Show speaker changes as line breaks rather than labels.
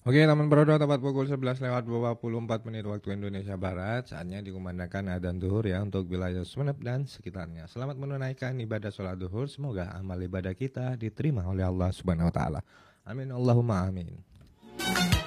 Oke, teman Brodo, tepat pukul 11 lewat 24 menit waktu Indonesia Barat. Saatnya dikumandangkan adzan zuhur ya untuk wilayah Sumeneb dan sekitarnya. Selamat menunaikan ibadah sholat zuhur. Semoga amal ibadah kita diterima oleh Allah Subhanahu wa taala. Amin Allahumma amin.